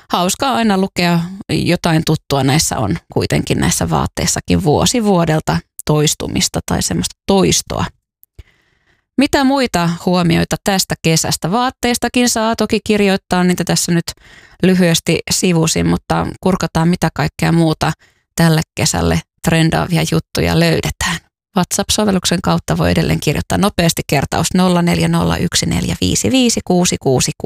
hauskaa aina lukea, jotain tuttua näissä on kuitenkin näissä vaatteissakin vuosi vuodelta toistumista tai semmoista toistoa. Mitä muita huomioita tästä kesästä? Vaatteistakin saa toki kirjoittaa, niitä tässä nyt lyhyesti sivusin, mutta kurkataan mitä kaikkea muuta tälle kesälle trendaavia juttuja löydetään. WhatsApp-sovelluksen kautta voi edelleen kirjoittaa nopeasti kertaus 0401455666.